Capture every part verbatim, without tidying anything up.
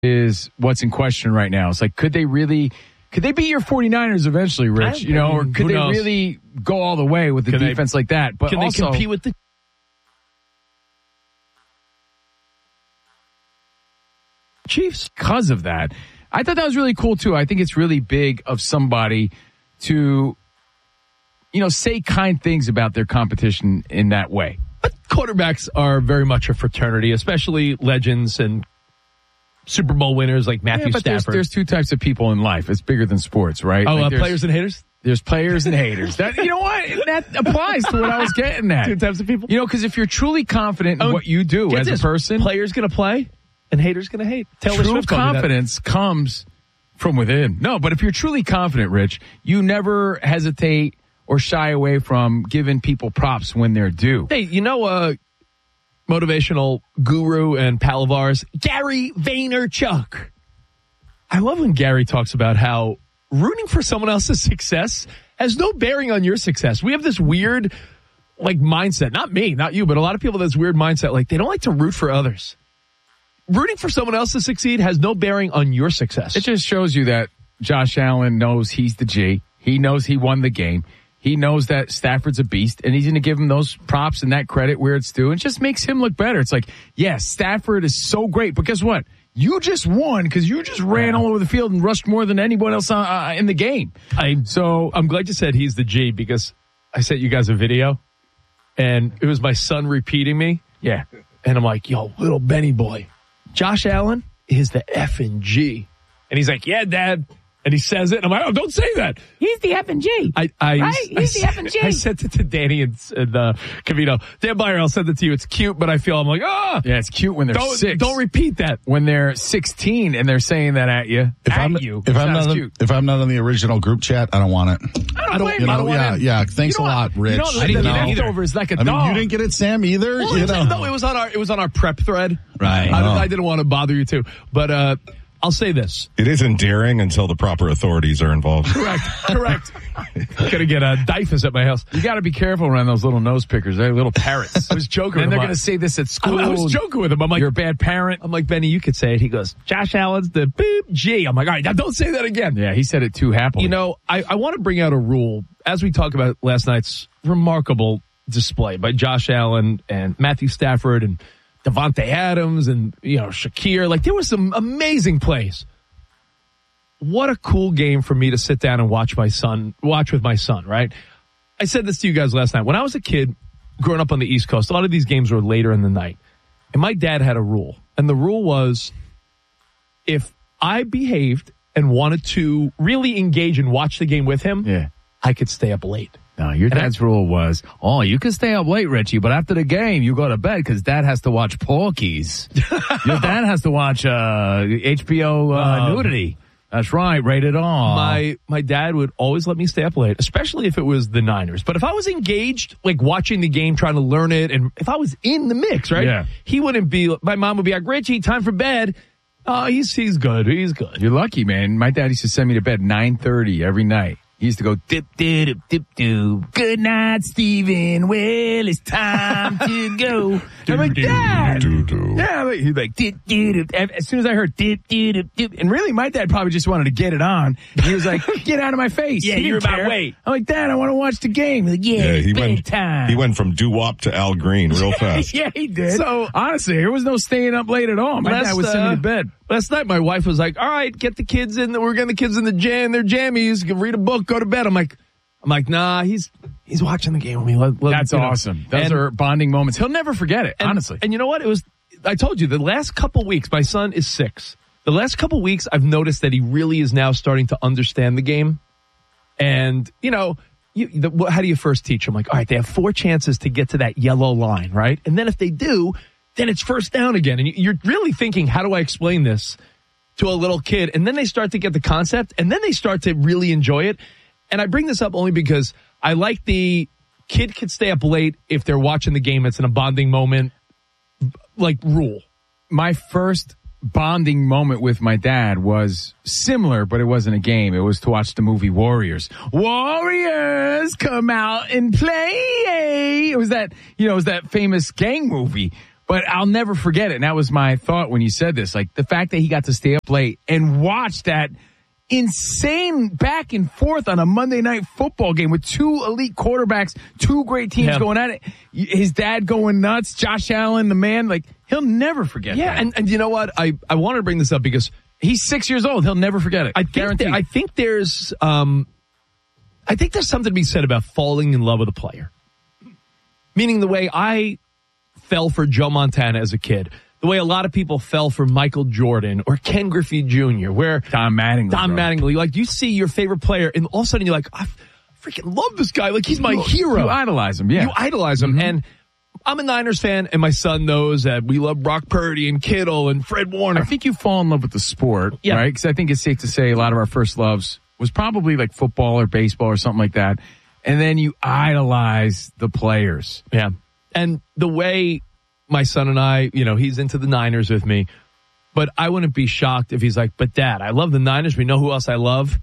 is what's in question right now. It's like, could they really, could they beat your 49ers eventually, Rich? I, you know, or I mean, could they knows? really go all the way with the can defense they, like that? But can also, they compete with the Chiefs? Because of that, I thought that was really cool too. I think it's really big of somebody to, you know, say kind things about their competition in that way. But quarterbacks are very much a fraternity, especially legends and Super Bowl winners like Matthew yeah, but Stafford. There's, there's two types of people in life. It's bigger than sports, right? Oh, like uh, players and haters? There's players and haters. That, you know what? That applies to what I was getting at. Two types of people? You know, because if you're truly confident in Oh, what you do as this. a person, players going to play and haters going to hate. Taylor true Swift told me that. confidence comes from within. No, but if you're truly confident, Rich, you never hesitate or shy away from giving people props when they're due. Hey, you know, uh, motivational guru and pal of ours, Gary Vaynerchuk. I love when Gary talks about how rooting for someone else's success has no bearing on your success. We have this weird, like, mindset. Not me, not you, but a lot of people have this weird mindset. Like, they don't like to root for others. Rooting for someone else to succeed has no bearing on your success. It just shows you that Josh Allen knows he's the G. He knows he won the game. He knows that Stafford's a beast, and he's going to give him those props and that credit where it's due. It just makes him look better. It's like, yes, Stafford is so great, but guess what? You just won because you just ran yeah. all over the field and rushed more than anyone else uh, in the game. I, so I'm glad you said he's the G because I sent you guys a video, and it was my son repeating me. Yeah. And I'm like, yo, little Benny boy, Josh Allen is the effing G. And he's like, yeah, Dad. And he says it, and I'm like, oh, don't say that. He's the F and G. I, I, right? He's I, the F and G. I sent it to Danny and, and uh, Cavino. Dan Byer, I'll send it to you. It's cute, but I feel I'm like, ah. Yeah, it's cute when they're don't, six. Don't repeat that. When they're sixteen and they're saying that at you, if at I'm, you. If I'm, not on, cute. if I'm not on the original group chat, I don't want it. I don't, I don't blame You him. I know, don't want yeah, him. yeah. Thanks You know a lot, what? Rich. You know, I didn't the get it either. leftovers like a I mean, dog. you didn't get it, Sam, either. Well, you it was, know. no, it was on our it was on our prep thread. Right. I, Oh. I didn't want to bother you too, but uh, I'll say this. It is endearing until the proper authorities are involved. Correct. Correct. Gonna get a Dyfus at my house. You got to be careful around those little nose pickers. They're little parrots. I was joking. And with they're him. going to say this at school. I, I was joking with him. I'm like, you're a bad parent. I'm like, Benny, you could say it. He goes, Josh Allen's the beep G. I'm like, all right, now don't say that again. Yeah, he said it too happily. You know, I, I want to bring out a rule as we talk about last night's remarkable display by Josh Allen and Matthew Stafford and Devontae Adams and, you know, Shakir. Like, there were some amazing plays. What a cool game for me to sit down and watch my son, watch with my son, right? I said this to you guys last night. When I was a kid growing up on the East Coast, a lot of these games were later in the night. And my dad had a rule. And the rule was if I behaved and wanted to really engage and watch the game with him, yeah. I could stay up late. No, your dad's I, rule was, oh, you can stay up late, Richie, but after the game, you go to bed because Dad has to watch Porky's. Your dad has to watch uh, H B O uh, um, nudity. That's right, rated R. My my dad would always let me stay up late, especially if it was the Niners. But if I was engaged, like watching the game, trying to learn it, and if I was in the mix, right? Yeah. He wouldn't be, my mom would be like, Richie, time for bed. Oh, he's he's good. He's good. You're lucky, man. My dad used to send me to bed nine thirty every night. He used to go, dip, dip, dip, dip, dip. Good night, Stephen. Well, it's time to go. I'm like, Dad. Yeah, like, he'd be like, dip, dip, dip. As soon as I heard dip, dip, dip, dip. And really, my dad probably just wanted to get it on. He was like, get out of my face. Yeah, he you're didn't about care. wait. I'm like, Dad, I want to watch the game. He's like, yeah, Yeah, he bedtime. went. He went from doo-wop to Al Green real fast. Yeah, he did. So- honestly, there was no staying up late at all. My Last, dad would send me uh, to bed. Last night, my wife was like, all right, get the kids in. We're getting the kids in the jam. They're jammies. Read a book, go to bed. I'm like, I'm like, nah, he's he's watching the game with me. Let, let, That's you know. awesome. Those and, are bonding moments. He'll never forget it, and, honestly. And you know what? It was, I told you, the last couple weeks, my son is six. The last couple weeks, I've noticed that he really is now starting to understand the game. And, you know, you, the, how do you first teach him? Like, all right, they have four chances to get to that yellow line, right? And then if they do, then it's first down again. And you're really thinking, how do I explain this to a little kid? And then they start to get the concept, and then they start to really enjoy it. And I bring this up only because I like the kid could stay up late if they're watching the game. It's in a bonding moment, like rule. My first bonding moment with my dad was similar, but it wasn't a game. It was to watch the movie Warriors. Warriors, come out and play. It was that, you know, it was that famous gang movie. But I'll never forget it. And that was my thought when you said this. Like, the fact that he got to stay up late and watch that insane back and forth on a Monday night football game with two elite quarterbacks, two great teams yeah. going at it. His dad going nuts, Josh Allen, the man, like, he'll never forget yeah, that. and, and you know what? I, I wanted to bring this up because he's six years old. He'll never forget it. I think, Guaranteed. there, I think there's um, I think there's something to be said about falling in love with a player. Meaning the way I fell for Joe Montana as a kid, the way a lot of people fell for Michael Jordan or Ken Griffey Junior, where Tom Mattingly. Tom bro. Mattingly, like you see your favorite player and all of a sudden you're like, I freaking love this guy. Like he's my you, hero. You idolize him, yeah. You idolize him. Mm-hmm. And I'm a Niners fan and my son knows that we love Brock Purdy and Kittle and Fred Warner. I think you fall in love with the sport, yeah. right? Because I think it's safe to say a lot of our first loves was probably like football or baseball or something like that. And then you idolize the players. Yeah. And the way my son and I, you know, he's into the Niners with me, but I wouldn't be shocked if he's like, but Dad, I love the Niners. We know who else I love?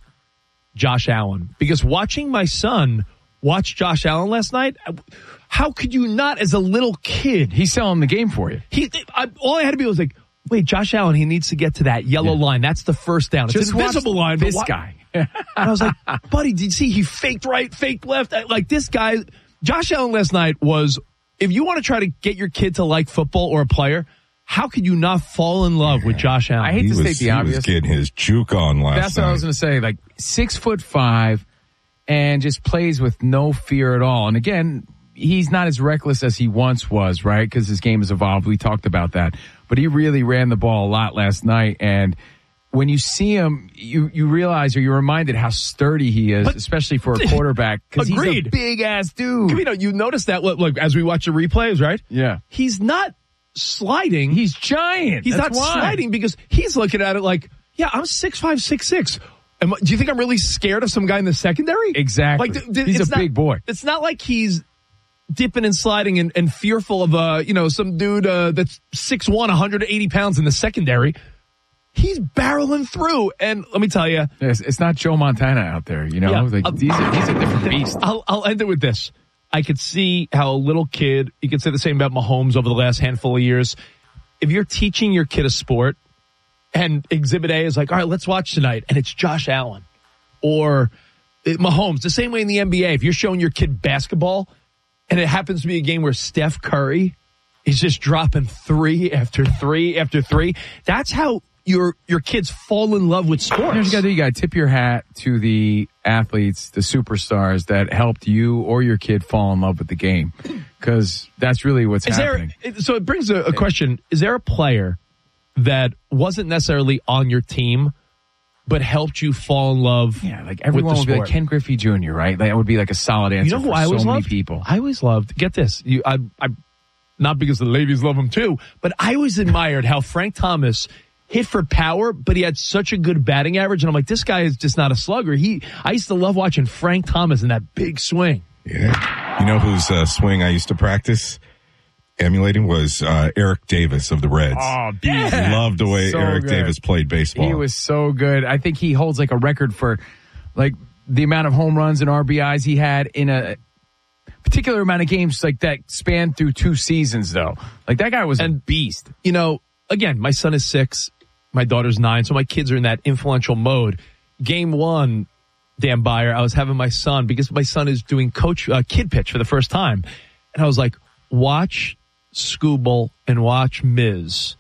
Josh Allen. Because watching my son watch Josh Allen last night, how could you not as a little kid? He's selling the game for you. He, I, all I had to be was like, wait, Josh Allen, he needs to get to that yellow yeah. line. That's the first down. It's Just an invisible line. This but guy. And I was like, buddy, did you see he faked right, faked left? Like this guy, Josh Allen last night was, if you want to try to get your kid to like football or a player, how could you not fall in love with Josh Allen? I hate he to was, state the he obvious. was getting his juke on last That's night. what I was going to say. Like six foot five and just plays with no fear at all. And again, he's not as reckless as he once was, right? Because his game has evolved. We talked about that. But he really ran the ball a lot last night. And when you see him, you, you realize or you're reminded how sturdy he is, but, especially for a quarterback. Because he's a big ass dude. You know, you notice that look, look as we watch the replays, right? Yeah. He's not sliding. He's giant. He's That's not why. sliding because he's looking at it like, yeah, I'm six five, six six. Am, do you think I'm really scared of some guy in the secondary? Exactly. Like, th- th- he's it's a not, big boy. It's not like he's dipping and sliding and, and fearful of, uh, you know, some dude uh, that's six one, one hundred eighty pounds in the secondary. He's barreling through, and let me tell you, it's, it's not Joe Montana out there. You know, yeah, like, uh, he's, a, he's a different beast. I'll, I'll end it with this. I could see how a little kid, you could say the same about Mahomes over the last handful of years. If you're teaching your kid a sport, and Exhibit A is like, all right, let's watch tonight, and it's Josh Allen or Mahomes, the same way in the N B A. If you're showing your kid basketball, and it happens to be a game where Steph Curry is just dropping three after three after three, that's how your your kids fall in love with sports. You know what you got to do? You got to tip your hat to the athletes, the superstars that helped you or your kid fall in love with the game, because that's really what's is happening. There, so it brings a, a question. Is there a player that wasn't necessarily on your team but helped you fall in love? Yeah, like everyone would be like Ken Griffey Junior, right? Like, that would be like a solid answer. You know who for I always so many loved? people. I always loved. Get this, you, I, I, not because the ladies love him too, but I always admired how Frank Thomas hit for power, but he had such a good batting average, and I'm like, this guy is just not a slugger. He, I used to love watching Frank Thomas in that big swing. Yeah, you know whose uh, swing I used to practice emulating was uh, Eric Davis of the Reds. Oh, yeah. Loved the way so Eric good. Davis played baseball. He was so good. I think he holds like a record for like the amount of home runs and R B Is he had in a particular amount of games like that spanned through two seasons, though. Like, that guy was and, a beast. You know, again, my son is six, my daughter's nine, so my kids are in that influential mode. Game one, Dan Byer, I was having my son, because my son is doing coach uh, kid pitch for the first time, and I was like, watch Scooble and watch Miz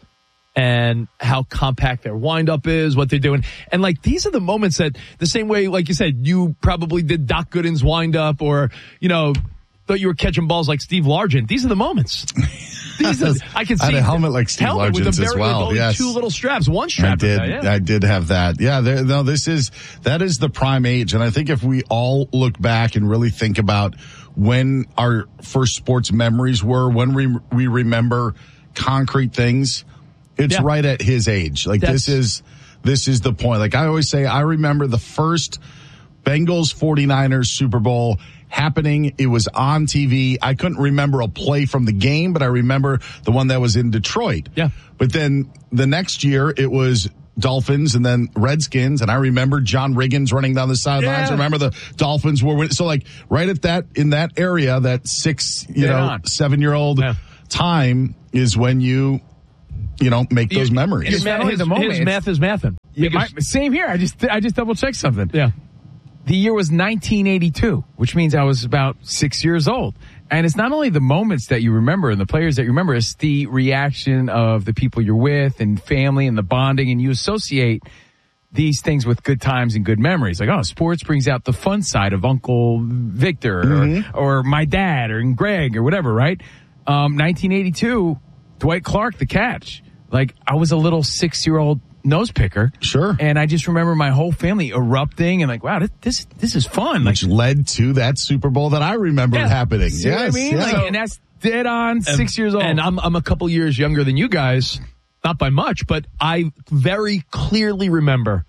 and how compact their windup is, what they're doing. And like, these are the moments that the same way, like you said, you probably did Doc Gooden's windup, or, you know, thought you were catching balls like Steve Largent. These are the moments. These are, I can see I had a helmet like Steve helmet with Largent's a as very, well. With Yes. two little straps, one strap. I did. That, yeah. I did have that. Yeah. There, no, this is that is the prime age, and I think if we all look back and really think about when our first sports memories were, when we we remember concrete things, it's Yeah. right at his age. Like, That's, this is this is the point. Like, I always say, I remember the first Bengals forty-niners Super Bowl happening. It was on T V. I couldn't remember a play from the game, but I remember the one that was in Detroit. Yeah. But then the next year it was Dolphins and then Redskins. And I remember John Riggins running down the sidelines. Yeah. I remember the Dolphins were winning. So like right at that, in that area, that six, you Dead know, on. seven year old, Yeah. time is when you, you know, make those You- memories. His, not only his, the moment, his it's- math is mathin'. Yeah, my, Because- same here. I just I just double checked something. yeah. The year was nineteen eighty-two, which means I was about six years old. And it's not only the moments that you remember and the players that you remember, it's the reaction of the people you're with and family and the bonding, and you associate these things with good times and good memories. Like, oh, sports brings out the fun side of Uncle Victor Mm-hmm. or, or my dad or Greg or whatever, right? Um, nineteen eighty-two, Dwight Clark, the catch. Like, I was a little six-year-old nose picker. Sure. And I just remember my whole family erupting and like, wow, this this, this is fun. Like, Which led to that Super Bowl that I remember Yeah. happening. see what I Yes, mean? yeah. Like, and that's dead on six years old. And I'm I'm a couple years younger than you guys, not by much, but I very clearly remember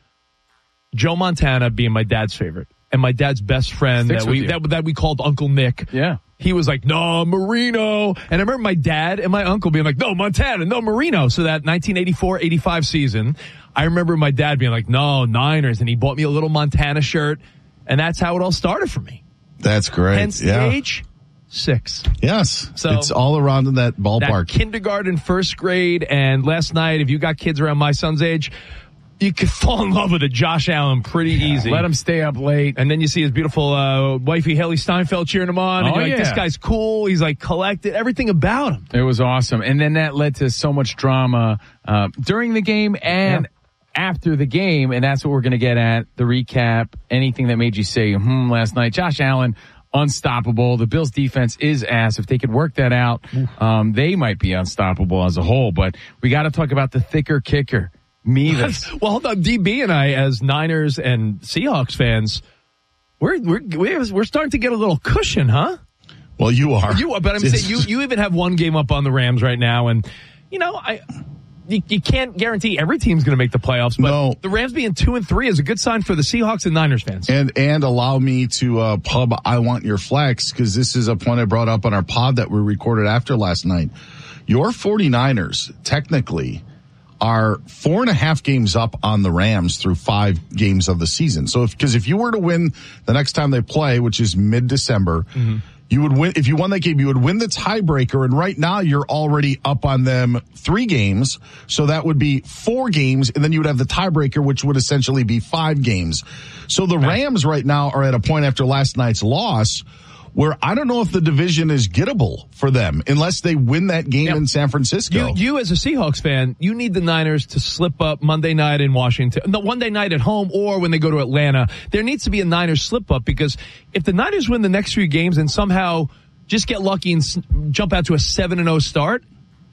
Joe Montana being my dad's favorite and my dad's best friend Sticks that with we you. that, that we called Uncle Nick. Yeah. He was like, no, Marino. And I remember my dad and my uncle being like, no, Montana, no, Marino. So that nineteen eighty-four eighty-five season, I remember my dad being like, no, Niners. And he bought me a little Montana shirt. And that's how it all started for me. That's great. Hence the yeah. age, six. Yes. So- it's all around in that That ballpark. kindergarten, first grade, and last night, if you got kids around my son's age, you could fall in love with a Josh Allen pretty easy. let him stay up late. And then you see his beautiful uh, wifey, Haley Steinfeld, cheering him on. And Oh, you're like, yeah. this guy's cool. He's like collected. Everything about him. It was awesome. And then that led to so much drama uh, during the game and after the game. And that's what we're going to get at, the recap, anything that made you say, hmm, last night. Josh Allen, unstoppable. The Bills defense is ass. If they could work that out, um, they might be unstoppable as a whole. But we got to talk about the thicker kicker, Mevis. Well, hold on. D B and I, as Niners and Seahawks fans, we're we're we're, we're starting to get a little cushion, huh? Well, you are. You, but I'm saying you you even have one game up on the Rams right now, and you know I. You, you can't guarantee every team's going to make the playoffs, but No. the Rams being two and three is a good sign for the Seahawks and Niners fans. And and allow me to uh, pub I Want Your Flex, because this is a point I brought up on our pod that we recorded after last night. Your 49ers technically are four and a half games up on the Rams through five games of the season. So if, because if you were to win the next time they play, which is mid-December, mm-hmm. you would win, if you won that game, you would win the tiebreaker. And right now you're already up on them three games. So that would be four games. And then you would have the tiebreaker, which would essentially be five games. So the Rams right now are at a point after last night's loss where I don't know if the division is gettable for them unless they win that game Yep. in San Francisco. You, you as a Seahawks fan, you need the Niners to slip up Monday night in Washington, no, Monday night at home, or when they go to Atlanta. There needs to be a Niners slip up, because if the Niners win the next few games and somehow just get lucky and s- jump out to a seven and oh start,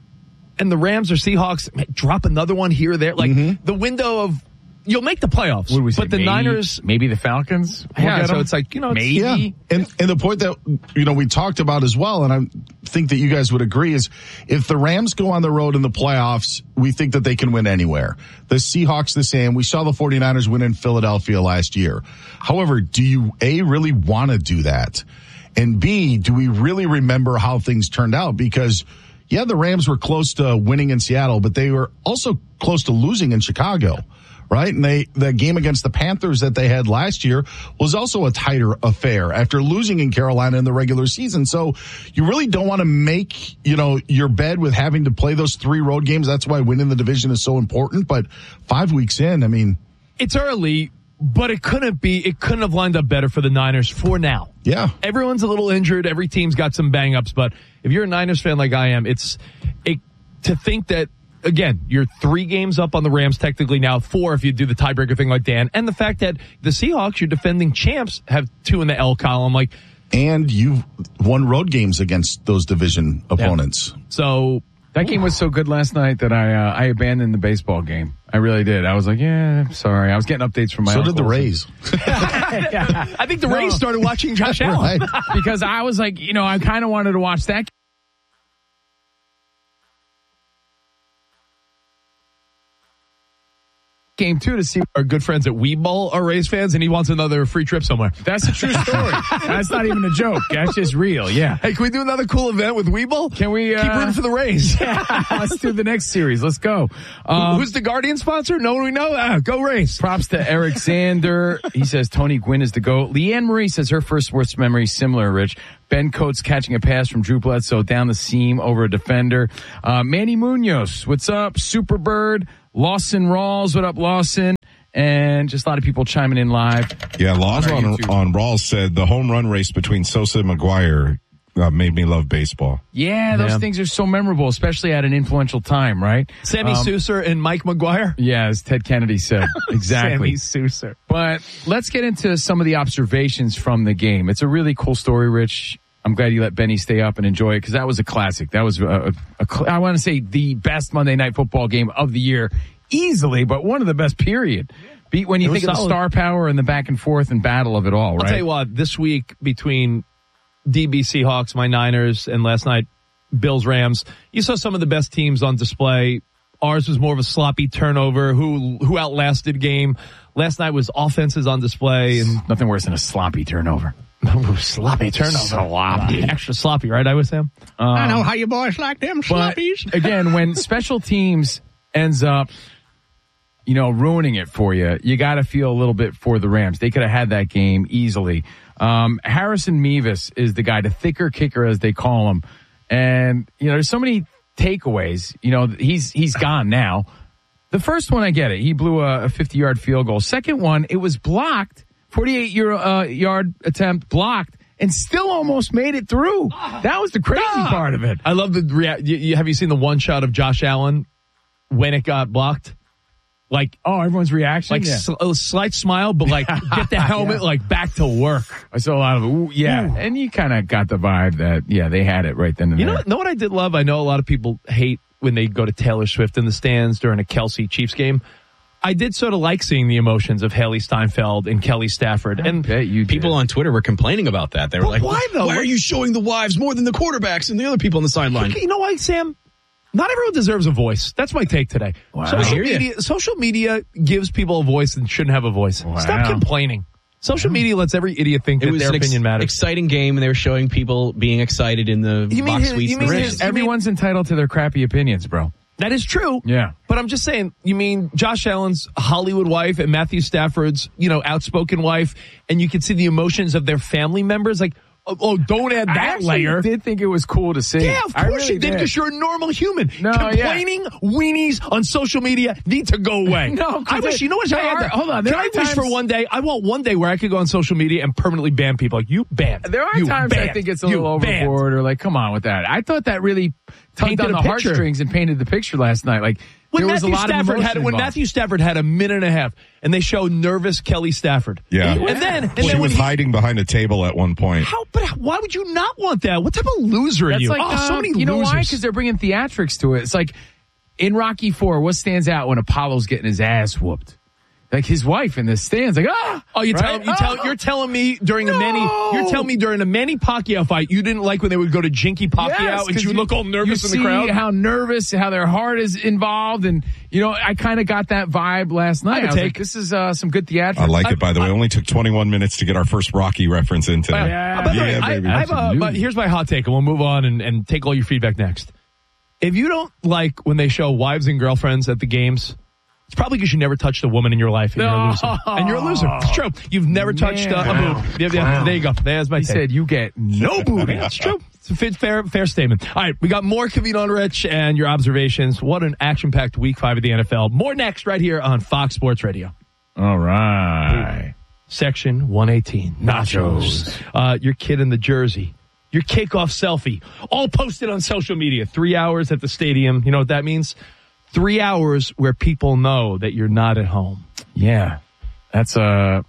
and the Rams or Seahawks drop another one here or there, like Mm-hmm. the window of, you'll make the playoffs. What do we say? But the maybe, Niners, maybe the Falcons. will yeah, get so them? it's like, you know, it's- maybe. Yeah. And, and the point that, you know, we talked about as well, and I think that you guys would agree, is if the Rams go on the road in the playoffs, we think that they can win anywhere. The Seahawks the same. We saw the 49ers win in Philadelphia last year. However, do you, A, really want to do that? And B, do we really remember how things turned out? Because, yeah, the Rams were close to winning in Seattle, but they were also close to losing in Chicago. Right. And they, the game against the Panthers that they had last year was also a tighter affair after losing in Carolina in the regular season. So you really don't want to make, you know, your bed with having to play those three road games. That's why winning the division is so important. But five weeks in, I mean, it's early, but it couldn't be, it couldn't have lined up better for the Niners for now. yeah. Everyone's a little injured. Every team's got some bang ups, but if you're a Niners fan like I am, it's it, to think that, again, you're three games up on the Rams technically now, four if you do the tiebreaker thing like Dan, and the fact that the Seahawks, your defending champs, have two in the L column. Like, And you've won road games against those division opponents. so That game was so good last night that I uh, I abandoned the baseball game. I really did. I was like, yeah, I'm sorry. I was getting updates from my So did the uncles. Rays. I think the Rays started watching Josh Allen. Right. Because I was like, you know, I kind of wanted to watch that game too to see. Our good friends at Weeble are Rays fans, and he wants another free trip somewhere. That's a true story. That's not even a joke. That's just real. Yeah. Hey, can we do another cool event with Weeble? Can we uh, keep rooting for the Rays? Let's do the next series. Let's go. Um, Who's the Guardian sponsor? No one we know. Ah, go Rays. Props to Eric Sander. He says Tony Gwynn is the GOAT. Leanne Marie says her first sports memory is similar, Rich. Ben Coates catching a pass from Drew Bledsoe down the seam over a defender. Uh, Manny Munoz, what's up? Superbird. Lawson Rawls, what up, Lawson? And just a lot of people chiming in live. Yeah, Laws on, on Rawls said the home run race between Sosa and McGuire uh, made me love baseball. Yeah, those Yeah. things are so memorable, especially at an influential time, right? Sammy Um, Souser and Mike McGuire. Yeah, as Ted Kennedy said. Exactly. Sammy Souser. But let's get into some of the observations from the game. It's a really cool story, Rich. I'm glad you let Benny stay up and enjoy it because that was a classic. That was, a, a, a, I want to say, the best Monday Night Football game of the year easily, but one of the best, period. Beat when you think of the star power and the back and forth and battle of it all, right? I'll tell you what, this week between D B Seahawks, my Niners, and last night Bills Rams, you saw some of the best teams on display. Ours was more of a sloppy turnover, who who outlasted game. Last night was offenses on display, and Nothing worse than a sloppy turnover. sloppy turnover. Sloppy. Extra sloppy, right? I was Sam. Um, I know how you boys like them But sloppies. again, when special teams ends up, you know, ruining it for you, you got to feel a little bit for the Rams. They could have had that game easily. Um, Harrison Mevis is the guy, the thicker kicker as they call him. And, you know, there's so many takeaways. You know, he's he's gone now. The first one, I get it. He blew a fifty-yard field goal. Second one, it was blocked, forty-eight-yard attempt blocked, and still almost made it through. That was the crazy part of it. I love the rea- you, you, have you seen the one shot of Josh Allen when it got blocked? Like, Oh, everyone's reaction? like Yeah. sl- a slight smile, but like get the helmet Yeah. like back to work. I saw a lot of it. Ooh, yeah. Ooh. And you kind of got the vibe that, yeah, they had it right then and You there. know, know what I did love? I know a lot of people hate when they go to Taylor Swift in the stands during a Kelsey Chiefs game. I did sort of like seeing the emotions of Haley Steinfeld and Kelly Stafford. And Bet you did. People on Twitter were complaining about that. They were But like, why, though? Why are you showing the wives more than the quarterbacks and the other people on the sideline? you know what, Sam? Not everyone deserves a voice. That's my take today. Wow. I Social hear ya. media, social media gives people a voice and shouldn't have a voice. Wow. Stop complaining. Social media lets every idiot think It that was their an ex- opinion matters. exciting game, and they were showing people being excited in the You mean box his- suites. you and the mean stands. his- Everyone's entitled to their crappy opinions, bro. That is true. Yeah. But I'm just saying, you mean Josh Allen's Hollywood wife and Matthew Stafford's, you know, outspoken wife, and you can see the emotions of their family members? Like, oh, oh don't add I that actually layer. did think it was cool to see. Yeah, of I course really you did, because you're a normal human. No, yeah. Complaining weenies on social media need to go away. No, 'cause I wish, they- you know what? I there had are- to- hold on, there Can I are wish for times- one day? I want one day where I could go on social media and permanently ban people. Like, you banned. There are You times I banned. think it's a You little banned. overboard or like, come on with that. I thought that really tugged Painted on a the picture. heartstrings and painted the picture last night. Like, When there was Matthew a lot Stafford of had emotion when involved. Matthew Stafford had a minute and a half, and they showed nervous Kelly Stafford. Yeah. and then and she then when was he, hiding behind a table at one point. how? But why would you not want that? What type of loser are That's you? like, oh, so um, many you know losers. why? Because they're bringing theatrics to it. It's like in Rocky Four, what stands out when Apollo's getting his ass whooped? Like his wife in the stands, like, ah! Oh, you right? tell you tell Ah! you're telling me during a No! Manny you're telling me during a Manny Pacquiao fight you didn't like when they would go to Jinky Pacquiao Yes, and 'cause she would you- look all nervous you in the crowd. See how nervous, how their heart is involved, and you know, I kind of got that vibe last night. have a I was take. like, this is uh, some good theatrics. I like it, by the I- way. It only took twenty-one minutes to get our first Rocky reference in today. Yeah. Uh, by the way, Yeah, I, baby. I have a, Absolutely. but here's my hot take, and we'll move on and, and take all your feedback next. If you don't like when they show wives and girlfriends at the games, it's probably because you never touched a woman in your life, and you're a loser. And you're a loser. It's true. You've never touched uh, a Man. boob. Yeah, yeah, there you go. There's my He take. said, "You get no booty." It's true. It's a fit, fair, fair statement. All right, we got more Kavita on Rich and your observations. What an action-packed week five of the N F L. More next right here on Fox Sports Radio. All right. Section one eighteen. Nachos. Uh, your kid in the jersey. Your kickoff selfie. All posted on social media. Three hours at the stadium. You know what that means? Three hours where people know that you're not at home. Yeah, that's a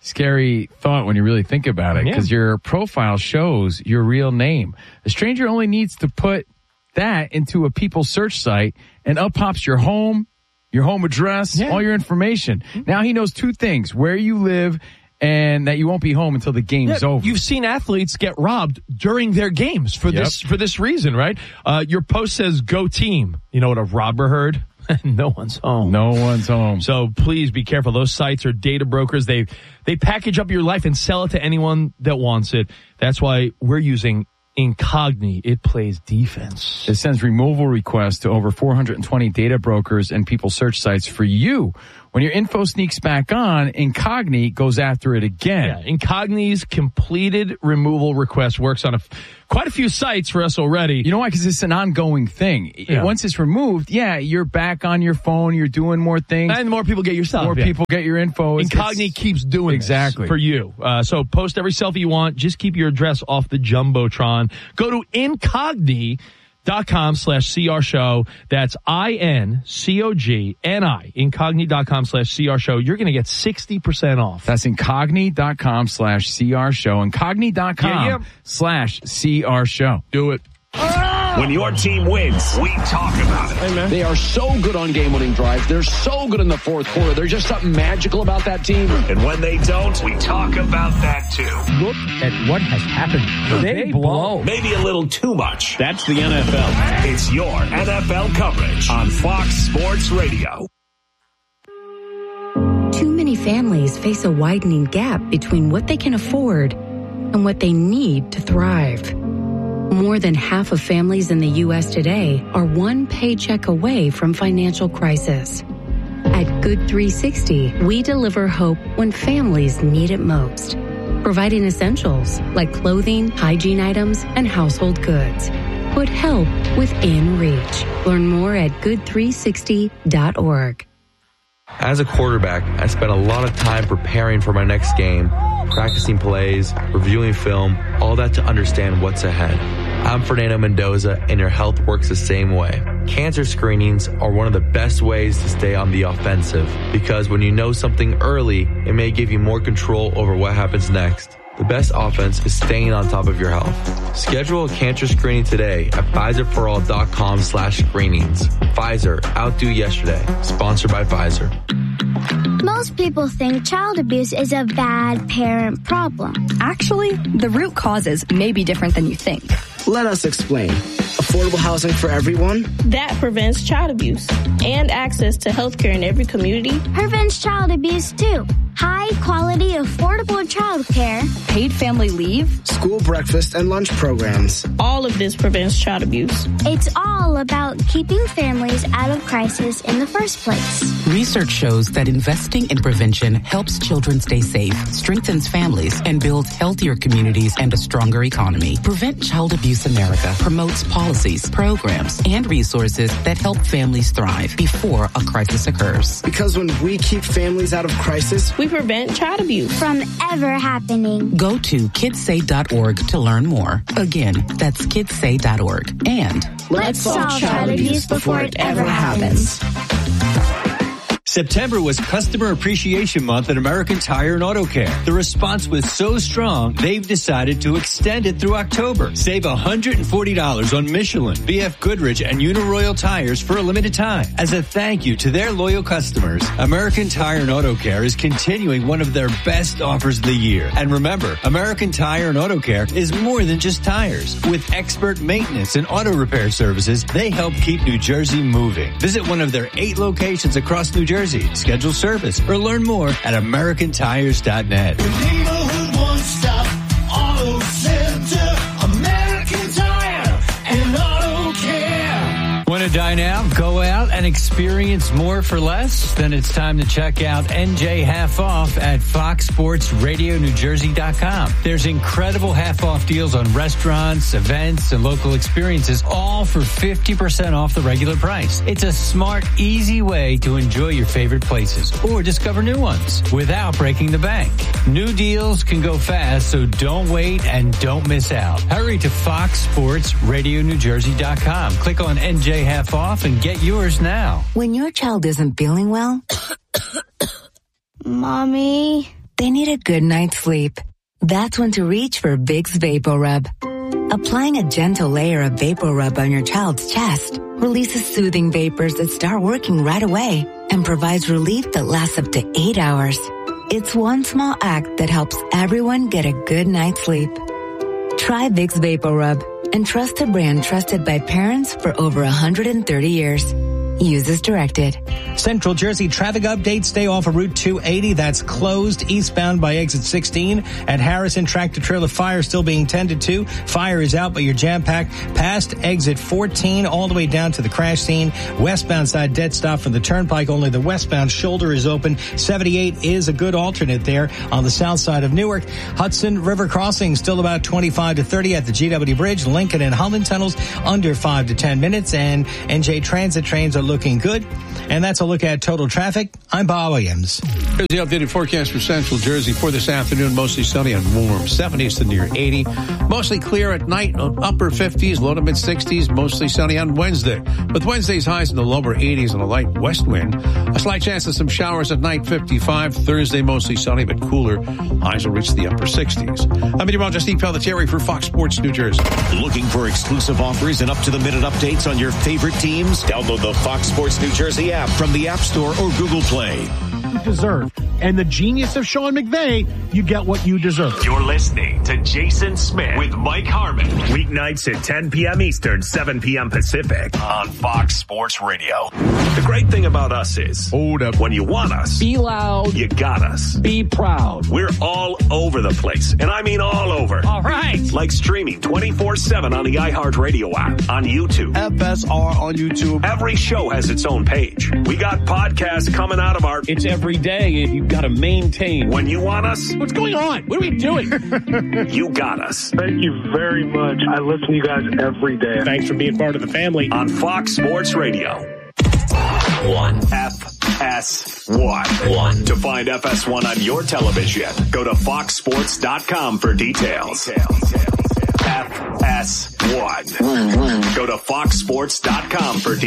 scary thought when you really think about it, Yeah. because your profile shows your real name. A stranger only needs to put that into a people search site, and up pops your home, your home address, Yeah. all your information. Now he knows two things: where you live and that you won't be home until the game's Yeah, over. You've seen athletes get robbed during their games for Yep. this for this reason, right? Uh, your post says "Go Team." You know what a robber heard? No one's home. no one's home. So please be careful. Those sites are data brokers. They they package up your life and sell it to anyone that wants it. That's why we're using Incogni. It plays defense. It sends removal requests to over four hundred twenty data brokers and people search sites for you. When your info sneaks back on, Incogni goes after it again. Yeah, Incogni's completed removal request works on a, quite a few sites for us already. You know why? Because it's an ongoing thing. Yeah. Once it's removed, yeah, you're back on your phone, you're doing more things. And more people get your stuff. More yeah. people get your info. It's, Incogni it's, keeps doing exactly this for you. Uh, so post every selfie you want. Just keep your address off the Jumbotron. Go to Incogni. Dot com slash CR show. That's I N C O G N I. Incogni.com slash CR show. You're going to get sixty percent off. That's incogni.com slash CR show. Incogni.com Yeah, yeah. slash CR show. Do it. When your team wins, we talk about it. Hey, man. They are so good on game-winning drives. They're so good in the fourth quarter. There's just something magical about that team. And when they don't, we talk about that too. Look at what has happened. They, they blow. Maybe a little too much. That's the N F L. It's your N F L coverage on Fox Sports Radio. Too many families face a widening gap between what they can afford and what they need to thrive. More than half of families in the U S today are one paycheck away from financial crisis. At Good three sixty, we deliver hope when families need it most, providing essentials like clothing, hygiene items, and household goods. Put help within reach. Learn more at good three sixty dot org. As a quarterback, I spent a lot of time preparing for my next game, practicing plays, reviewing film, all that to understand what's ahead. I'm Fernando Mendoza, and your health works the same way. Cancer screenings are one of the best ways to stay on the offensive, because when you know something early, it may give you more control over what happens next. The best offense is staying on top of your health. Schedule a cancer screening today at Pfizerforall.com slash screenings. Pfizer, outdo yesterday. Sponsored by Pfizer. Most people think child abuse is a bad parent problem. Actually, the root causes may be different than you think. Let us explain. Affordable housing for everyone? That prevents child abuse and access to health care in every community. Prevents child abuse too. High quality, affordable child care. Paid family leave. School breakfast and lunch programs. All of this prevents child abuse. It's all about keeping families out of crisis in the first place. Research shows that investing in prevention helps children stay safe, strengthens families, and builds healthier communities and a stronger economy. Prevent Child Abuse America promotes policies, programs, and resources that help families thrive before a crisis occurs. Because when we keep families out of crisis, we prevent child abuse from ever happening. Go to kids say dot org to learn more. Again, that's kids say dot org. And let's, let's solve child abuse before it ever happens. September was Customer Appreciation Month at American Tire and Auto Care. The response was so strong, they've decided to extend it through October. Save one hundred forty dollars on Michelin, B F Goodrich, and Uniroyal tires for a limited time. As a thank you to their loyal customers, American Tire and Auto Care is continuing one of their best offers of the year. And remember, American Tire and Auto Care is more than just tires. With expert maintenance and auto repair services, they help keep New Jersey moving. Visit one of their eight locations across New Jersey. Schedule service or learn more at American Tires dot net. The neighborhood one-stop auto center, American Tire and Auto Care. Want to dine out, go out, and experience more for less? Then it's time to check out N J Half Off at Fox Sports Radio New Jersey dot com. There's incredible half-off deals on restaurants, events, and local experiences, all for fifty percent off the regular price. It's a smart, easy way to enjoy your favorite places or discover new ones without breaking the bank. New deals can go fast, so don't wait and don't miss out. Hurry to Fox Sports Radio New Jersey dot com. Click on N J Half Off and get yours now. When your child isn't feeling well, Mommy, they need a good night's sleep. That's when to reach for Vicks VapoRub. Applying a gentle layer of VapoRub on your child's chest releases soothing vapors that start working right away and provides relief that lasts up to eight hours. It's one small act that helps everyone get a good night's sleep. Try Vicks VapoRub and trust a brand trusted by parents for over one hundred thirty years. Use as directed. Central Jersey traffic update. Stay off of Route two eighty. That's closed eastbound by exit sixteen. At Harrison, tractor trailer fire still being tended to. Fire is out, but you're jam-packed past exit fourteen all the way down to the crash scene. Westbound side dead stop from the turnpike. Only the westbound shoulder is open. seventy-eight is a good alternate there on the south side of Newark. Hudson River Crossing still about twenty-five to thirty at the G W Bridge. Lincoln and Holland tunnels under five to ten minutes. And N J Transit trains are looking good. And that's a look at total traffic. I'm Bob Williams. Here's the updated forecast for Central Jersey for this afternoon. Mostly sunny and warm. seventies to near eighty. Mostly clear at night. Upper fifties, low to mid sixties. Mostly sunny on Wednesday. With Wednesday's highs in the lower eighties and a light west wind. A slight chance of some showers at night, fifty-five. Thursday, mostly sunny but cooler. Highs will reach the upper sixties. I'm meteorologist Steve Pelletieri for Fox Sports New Jersey. Looking for exclusive offers and up-to-the-minute updates on your favorite teams? Download the Fox Sports New Jersey app from the App Store or Google Play. You deserve. And the genius of Sean McVay, you get what you deserve. You're listening to Jason Smith with Mike Harmon. Weeknights at ten p.m. Eastern, seven p.m. Pacific on Fox Sports Radio. The great thing about us is, hold up, when you want us, be loud, you got us. Be proud. We're all over the place. And I mean all over. All right. Like streaming twenty-four seven on the iHeartRadio app, on YouTube. F S R on YouTube. Every show has its own page. We got podcasts coming out of our... It's every day, and you've got to maintain. When you want us... What's going on? What are we doing? You got us. Thank you very much. I listen to you guys every day. Thanks for being part of the family. On Fox Sports Radio. One. F S one. One. To find F S one on your television, go to fox sports dot com for details. F S one. Go to fox sports dot com for details.